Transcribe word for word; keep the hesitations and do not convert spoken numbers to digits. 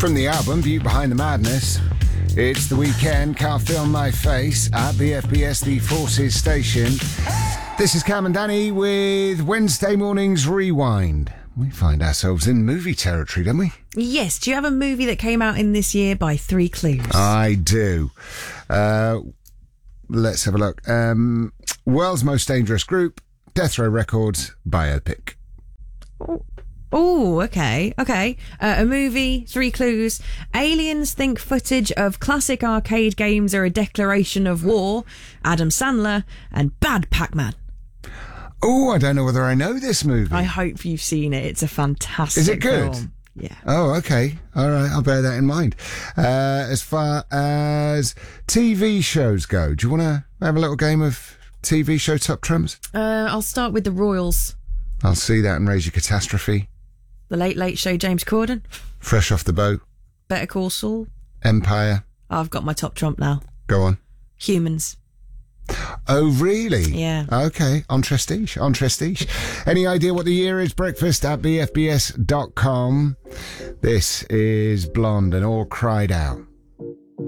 From the album View Behind the Madness, it's The Weekend, Can't Feel My Face at B F B S, the Forces station. This is Cam and Danny with Wednesday Morning's Rewind. We find ourselves in movie territory, don't we? Yes. Do you have a movie that came out in this year by Three Clues? I do. Uh, let's have a look. Um, World's Most Dangerous Group, Death Row Records, biopic. Oh. Oh, okay, okay. Uh, a movie, Three Clues. Aliens think footage of classic arcade games are a declaration of war. Adam Sandler and Bad Pac-Man. Oh, I don't know whether I know this movie. I hope you've seen it. It's a fantastic Is it good? film. Yeah. Oh, okay. All right, I'll bear that in mind. Uh, as far as T V shows go, do you want to have a little game of T V show top trumps? Uh, I'll start with The Royals. I'll see that and raise your catastrophe. The Late Late Show, James Corden. Fresh Off the Boat. Better Call Saul. Empire. I've got my top trump now. Go on. Humans. Oh, really? Yeah. Okay, on Prestige, on Prestige. Any idea what the year is? Breakfast at b f b s dot com. This is Blonde and All Cried Out.